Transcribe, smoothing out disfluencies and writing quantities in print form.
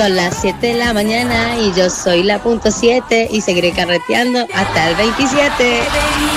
Son las 7 de la mañana y yo soy la .7 y seguiré carreteando hasta el 27.